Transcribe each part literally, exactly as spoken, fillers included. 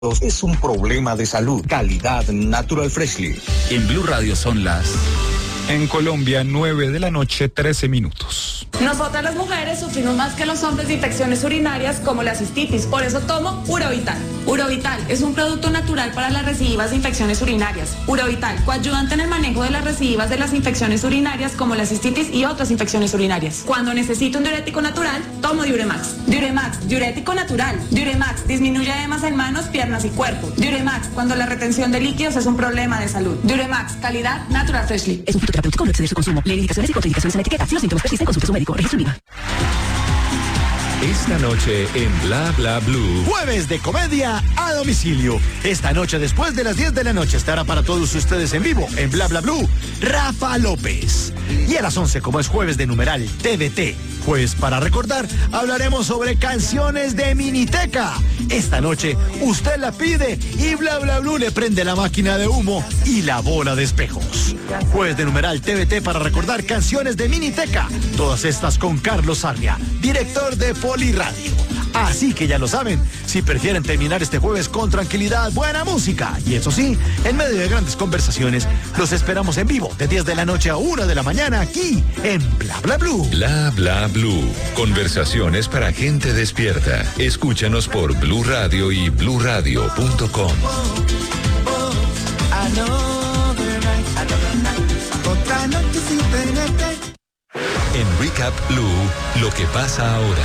es un problema de salud. Calidad Natural Freshly. En Blue Radio son las... En Colombia, nueve de la noche, trece minutos. Nosotras las mujeres sufrimos más que los hombres de infecciones urinarias como la cistitis, por eso tomo Urovital. Urovital es un producto natural para las recidivas de infecciones urinarias. Urovital, coayudante en el manejo de las recidivas de las infecciones urinarias como la cistitis y otras infecciones urinarias. Cuando necesito un diurético natural, tomo Diuremax. Diuremax, diurético natural. Diuremax disminuye edemas en manos, piernas y cuerpo. Diuremax, cuando la retención de líquidos es un problema de salud. Diuremax, calidad Natural Freshly. Es un fruto terapéutico, no exceder su consumo. Lee indicaciones y contraindicaciones en la etiqueta. Si los síntomas persisten, consulte a su médico. Registro Unida. Esta noche en Bla Bla Blue. Jueves de comedia a domicilio. Esta noche después de las diez de la noche estará para todos ustedes en vivo en Bla Bla Blue Rafa López. Y a las once, como es jueves de numeral T V T, jueves para recordar, hablaremos sobre canciones de Miniteca. Esta noche usted la pide y Bla Bla Blue le prende la máquina de humo y la bola de espejos. Jueves de numeral T V T para recordar canciones de Miniteca. Todas estas con Carlos Sarria, director de Poliradio. Así que ya lo saben, si prefieren terminar este jueves con tranquilidad, buena música y eso sí, en medio de grandes conversaciones, los esperamos en vivo de diez de la noche a una de la mañana aquí en Bla Bla Blue. Bla Bla Blue. Conversaciones para gente despierta. Escúchanos por Blue Radio y blue radio punto com. En Recap Blue, lo que pasa ahora.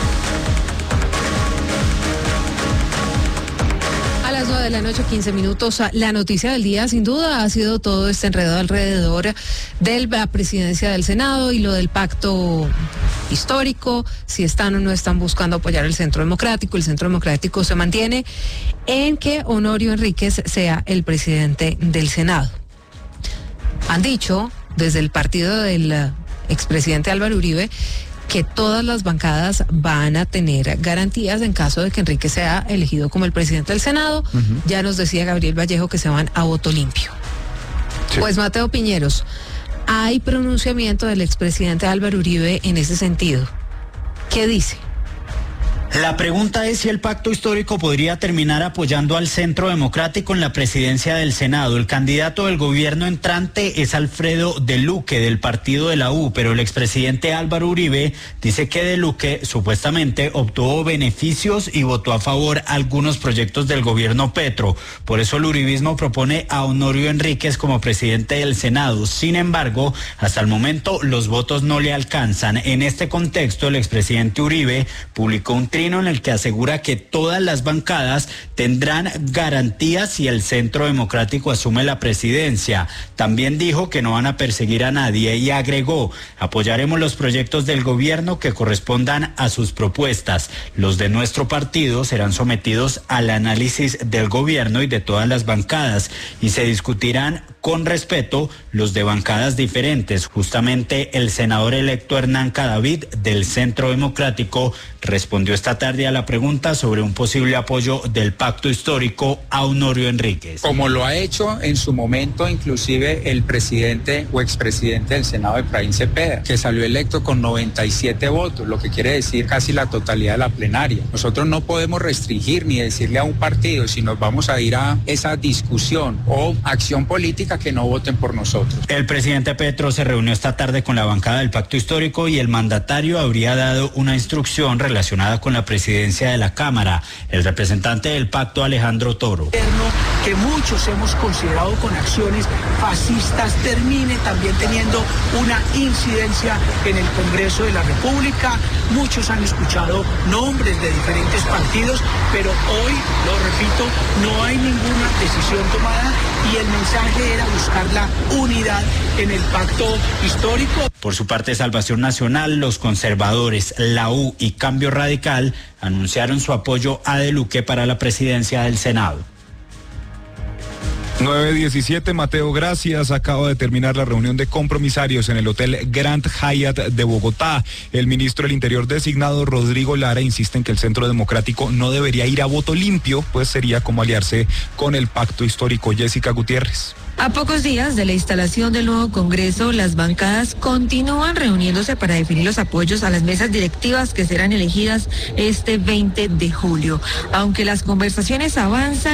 A las nueve de la noche, quince minutos, la noticia del día sin duda ha sido todo este enredo alrededor de la presidencia del Senado y lo del pacto histórico, si están o no están buscando apoyar el Centro Democrático. El Centro Democrático se mantiene en que Honorio Enríquez sea el presidente del Senado. Han dicho desde el partido del expresidente Álvaro Uribe que todas las bancadas van a tener garantías en caso de que Enrique sea elegido como el presidente del Senado. Uh-huh. Ya nos decía Gabriel Vallejo que se van a voto limpio. Sí. Pues Mateo Piñeros, hay pronunciamiento del expresidente Álvaro Uribe en ese sentido. ¿Qué dice? La pregunta es si el pacto histórico podría terminar apoyando al Centro Democrático en la presidencia del Senado. El candidato del gobierno entrante es Alfredo De Luque, del partido de la U, pero el expresidente Álvaro Uribe dice que De Luque supuestamente obtuvo beneficios y votó a favor algunos proyectos del gobierno Petro. Por eso el uribismo propone a Honorio Enríquez como presidente del Senado. Sin embargo, hasta el momento los votos no le alcanzan. En este contexto, el expresidente Uribe publicó un trino en el que asegura que todas las bancadas tendrán garantías si el Centro Democrático asume la presidencia. También dijo que no van a perseguir a nadie y agregó: apoyaremos los proyectos del gobierno que correspondan a sus propuestas. Los de nuestro partido serán sometidos al análisis del gobierno y de todas las bancadas y se discutirán con respeto los de bancadas diferentes. Justamente el senador electo Hernán Cadavid del Centro Democrático respondió esta tarde a la pregunta sobre un posible apoyo del pacto histórico a Honorio Enríquez. Como lo ha hecho en su momento inclusive el presidente o expresidente del Senado, Efraín Cepeda, que salió electo con noventa y siete votos, lo que quiere decir casi la totalidad de la plenaria. Nosotros no podemos restringir ni decirle a un partido si nos vamos a ir a esa discusión o acción política que no voten por nosotros. El presidente Petro se reunió esta tarde con la bancada del pacto histórico y el mandatario habría dado una instrucción relacionada con la presidencia de la Cámara. El representante del pacto, Alejandro Toro. Que muchos hemos considerado con acciones fascistas termine también teniendo una incidencia en el Congreso de la República. Muchos han escuchado nombres de diferentes partidos, pero hoy, lo repito, no hay ninguna decisión tomada y el mensaje era buscar la unidad en el pacto histórico. Por su parte, Salvación Nacional, los conservadores, la U y Cambio Radical anunciaron su apoyo a De Luque para la presidencia del Senado. nueve diecisiete, Mateo, gracias. Acaba de terminar la reunión de compromisarios en el Hotel Grand Hyatt de Bogotá. El ministro del Interior designado, Rodrigo Lara, insiste en que el Centro Democrático no debería ir a voto limpio, pues sería como aliarse con el pacto histórico. Jessica Gutiérrez. A pocos días de la instalación del nuevo Congreso, las bancadas continúan reuniéndose para definir los apoyos a las mesas directivas que serán elegidas este veinte de julio. Aunque las conversaciones avanzan,